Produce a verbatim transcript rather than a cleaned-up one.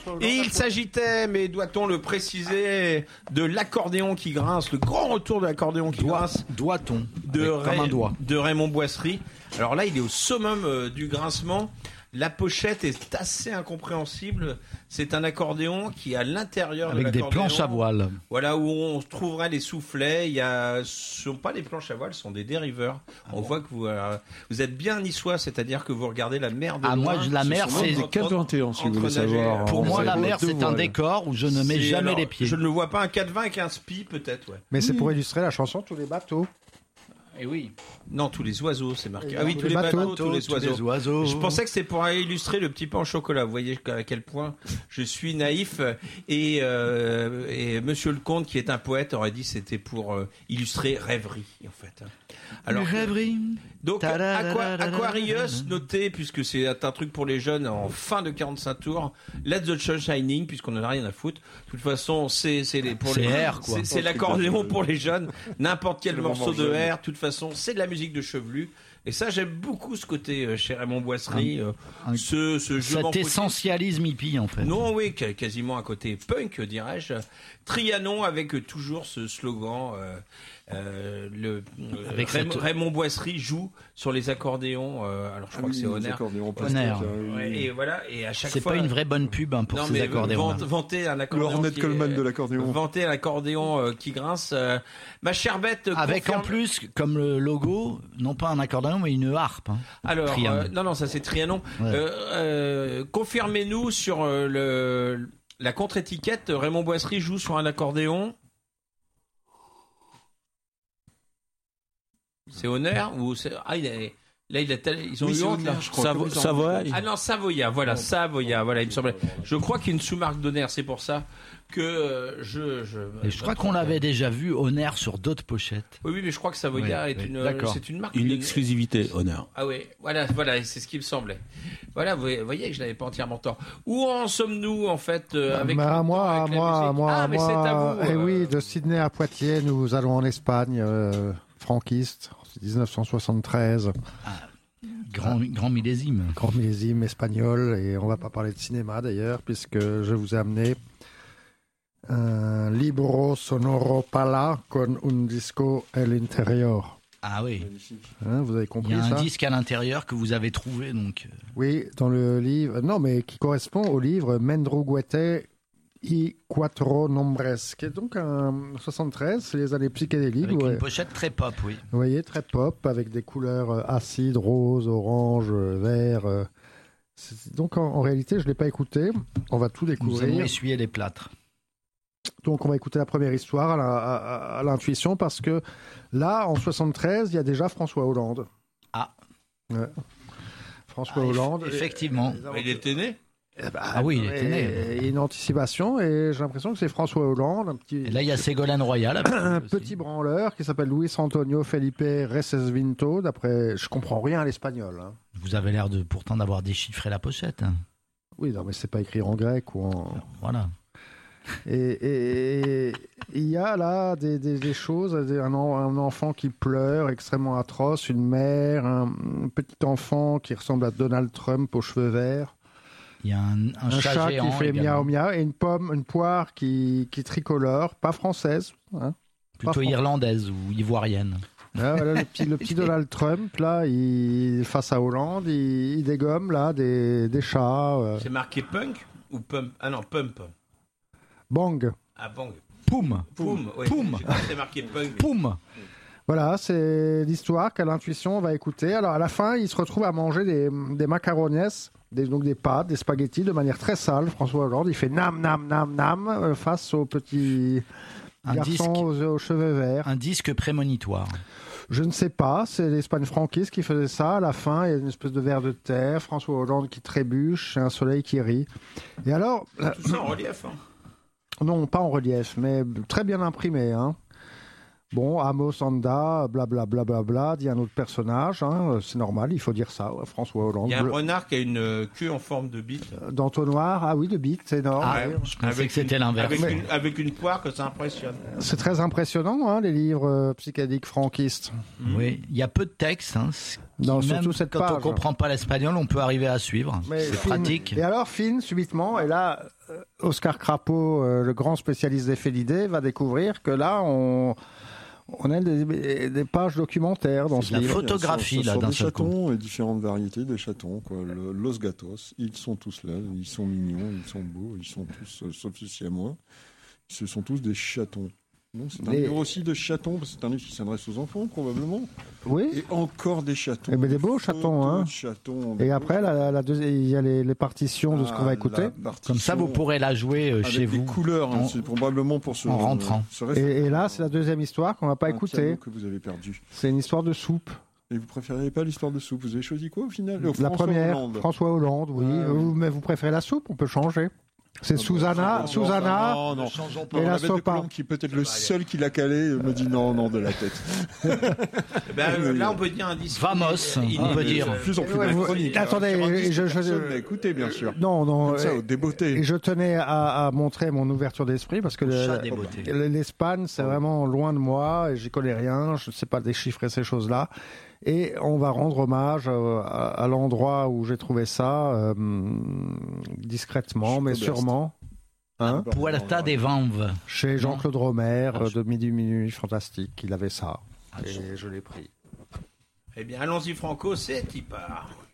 Et il s'agitait, mais doit-on le préciser, de l'accordéon qui grince, le grand retour de l'accordéon qui Doit, grince. Doit-on de, Avec, comme un doigt. de Raymond Boisserie. Alors là, il est au summum euh, du grincement. La pochette est assez incompréhensible. C'est un accordéon qui est à l'intérieur Avec de des l'accordéon. planches à voile. Voilà, où on trouverait les soufflets. Il y a, ce sont pas des planches à voile, ce sont des dériveurs. Ah on bon. voit que vous, euh, vous êtes bien niçois, c'est-à-dire que vous regardez la mer de Ah, loin. moi, la mer, c'est quatre vingt et un, si vous voulez savoir. Pour moi, la mer, Deux c'est un voiles. décor où je ne mets C'est- jamais alors, les pieds. Je ne le vois pas, un quatre vingt avec un spi, peut-être, ouais. Mais c'est pour illustrer la chanson Tous les bateaux. Et oui. Non, tous les oiseaux, c'est marqué. Et Ah oui, tous tous les les bateaux, bateaux, tous les tous oiseaux. les oiseaux. Je pensais que c'était pour illustrer le petit pain au chocolat. Vous voyez à quel point je suis naïf. Et, euh, et Monsieur le Comte, qui est un poète, aurait dit que c'était pour euh, illustrer rêverie, en fait. Alors, Rêverie. donc, Aqua- Aquarius, notez, puisque c'est un truc pour les jeunes en fin de quarante-cinq tours, Let the Sun Shining, puisqu'on n'en a rien à foutre. De toute façon, c'est, c'est les, pour C'est les, R, quoi. c'est, c'est l'accordéon pour les jeunes. N'importe quel C'est le morceau moment de jeune. R, de toute façon, c'est de la musique de Chevelu. Et ça, j'aime beaucoup ce côté euh, chez Raymond Boisserie, euh, un- ce, ce jeu Cet d'empoté. essentialisme hippie, en fait. Non, oui, qu- quasiment un côté punk, dirais-je. Trianon avec euh, toujours ce slogan. Euh, euh, le, euh, Avec Raymond, cette- Raymond Boisserie joue sur les accordéons. euh, alors, je crois Ah que c'est oui, les Honor. accordéons plastiques, Honor. euh, oui. Ouais, et voilà, et à chaque C'est fois. pas une vraie bonne pub hein, pour non, ces mais accordéons. vante- vanter un Le accordéon. Ornette qui est- Coleman de l'accordéon. Vanter un accordéon euh, qui grince. euh, ma chère bête. Avec confirme- en plus, comme le logo, non pas un accordéon, mais une harpe. hein. Alors, Trianon. euh, non, non, ça c'est Trianon. Ouais. Euh, euh, confirmez-nous sur euh, le, la contre-étiquette, Raymond Boisserie joue sur un accordéon. C'est Honor ou c'est... Ah, il est... Là, il a tel- ils ont Oui, eu c'est honte, là. Honor, je crois. Savo- Comme ils ont- Savoie. Ah non, Savoya, voilà, Savoya, voilà, il me semblait. Je crois qu'il y a une sous-marque d'Honor, c'est pour ça que euh, je... je Et je crois qu'on l'avait déjà vu Honor sur d'autres pochettes. Oui, oui, mais je crois que Savoya Oui, est oui, une, d'accord. c'est une marque. Une d'une- exclusivité, honneur. Ah oui, voilà, voilà, c'est ce qui me semblait. Voilà, vous voyez que je n'avais pas entièrement tort. Où en sommes-nous en fait euh, avec Bah, le temps, moi, avec la moi, musique moi, Ah, mais c'est à moi. vous. Eh euh, oui, de Sydney à Poitiers, nous allons en Espagne, euh, franquiste, dix-neuf cent soixante-treize, Grand, grand millésime. grand millésime espagnol, et on va pas parler de cinéma d'ailleurs, puisque je vous ai amené un libro sonoro pala con un disco al interior. Ah oui. Hein, vous avez Il compris y a un ça disque à l'intérieur que vous avez trouvé, donc. euh, Oui, dans le livre, non, mais qui correspond au livre Mendruguete y Quattro Nombres, qui est donc un soixante-treize, c'est les années psychédéliques. Avec ouais. une pochette très pop, oui. Vous voyez, très pop, avec des couleurs euh, acides, rose, orange, euh, vert. euh. C'est- Donc en, en réalité, je ne l'ai pas écouté. On va tout Nous allons découvrir. essuyer les plâtres. Donc on va écouter la première histoire à la- à- à l'intuition, parce que là, en soixante-treize, il y a déjà François Hollande. Ah. Ouais. François Ah, eff- Hollande. effectivement. Mais il était né. Eh ben, Ah oui, il était né. et- et une anticipation, et j'ai l'impression que c'est François Hollande, un petit, Et là, il y a Ségolène Royal. avec un lui aussi. petit branleur qui s'appelle Luis Antonio Felipe Recesvinto. D'après, je comprends rien à l'espagnol. hein. Vous avez l'air de pourtant d'avoir déchiffré la pochette. hein. Oui, non, mais c'est pas écrit en grec ou en. Voilà. Et et- et il y a là des, des- des choses, des- un, en- un enfant qui pleure, extrêmement atroce, une mère, un, un petit enfant qui ressemble à Donald Trump aux cheveux verts. Il y a un, un Un chat, chat géant qui fait également. miaou miaou et une pomme, une poire qui, qui tricolore, pas française. hein. Plutôt Pas irlandaise ou ivoirienne. Ah, voilà, le petit, le petit Donald Trump, là, il, face à Hollande, il, il dégomme là des, des chats. euh, C'est marqué punk ou pump Ah non, pump. bang. Ah bang. Poum. Poum. Oui, Poum. j'ai cru que c'était marqué punk. Poum. Voilà, c'est l'histoire qu'à l'intuition on va écouter. Alors à la fin, il se retrouve à manger des, des macarones, des, donc des pâtes, des spaghettis de manière très sale. François Hollande, il fait nam nam nam nam euh, face au petit Un garçon disque, aux, aux cheveux verts. un disque prémonitoire. Je ne sais pas, c'est l'Espagne franquiste qui faisait ça. À la fin, il y a une espèce de ver de terre, François Hollande qui trébuche et un soleil qui rit. Et alors, euh, Tout ça en relief. Hein. non, pas en relief, mais très bien imprimé. Hein. Bon, Amos Anda, blablabla, bla, bla, bla, dit un autre personnage. Hein, c'est normal, il faut dire ça. ouais, François Hollande. Il y a un Bleu- renard qui a une euh, queue en forme de bite. D'entonnoir, ah oui, de bite, c'est énorme. Ah, ouais. je pensais Avec que c'était une- l'inverse. Avec, Mais- une, avec une poire que ça impressionne. C'est très impressionnant, hein, les livres euh, psychédéliques franquistes. Oui, il y a peu de texte. Hein, ce qui, Non, même surtout cette quand on page. comprend pas l'espagnol, on peut arriver à suivre. Mais C'est fine. pratique. Et alors, fine, subitement, et là, Oscar Crapo, euh, le grand spécialiste des félidés, va découvrir que là, on, on a des, des pages documentaires dans C'est ce de la livre. photographie, Sur- là, sur d'un des seul coup. chatons et différentes variétés de chatons, quoi. Le- Los Gatos, ils sont tous là, ils sont mignons, ils sont beaux, ils sont tous, euh, sauf ceci à moi, ce sont tous des chatons. Non, c'est un Les- livre aussi de chatons, parce que c'est un livre qui s'adresse aux enfants, probablement. Oui. Et encore des chatons. Eh ben, des beaux photos chatons, hein. de chatons, Et des après, beaux la, la deuxi- il y a les, les partitions de ce qu'on va Ah, écouter. la partition Comme ça, vous pourrez la jouer euh, avec chez des vous. couleurs, hein, en- c'est probablement pour ce en rentrant. ce Et, référent. et là, c'est la deuxième histoire qu'on va pas Un écouter. piano que vous avez perdu. C'est une histoire de soupe. Et vous préférez pas l'histoire de soupe? Vous avez choisi quoi au final? La François première, Hollande. François Hollande, oui. Ah, oui. Vous- Mais vous préférez la soupe? On peut changer. C'est Ah, bon, Susanna, non, Susanna. Non, non. changeons Et la la bête de sopa. Colombe, qui est peut-être le seul qui l'a calé, me dit non, non, de la tête. Ben, euh, là, on peut dire un disque. Vamos, inédit, on peut inédit, dire. euh, De plus en plus Ouais, vous- chronique. attendez, je- je- je... écoutez, bien sûr. Non, non. Comme ça, et- au débeauté. Et je tenais à, à montrer mon ouverture d'esprit parce que Au le- chat des beautés. le- l'Espagne, c'est vraiment loin de moi et j'y connais rien. Je ne sais pas déchiffrer ces choses-là. Et on va rendre hommage euh, à, à l'endroit où j'ai trouvé ça, euh, discrètement, mais Schuberst. sûrement. Hein, Puerta des Vanves. chez Jean-Claude Romer, Ah, euh, je- de Midi Minuit Fantastique, il avait ça. Ah, je- Et je l'ai pris. Eh bien, allons-y, Franco, c'est qui part.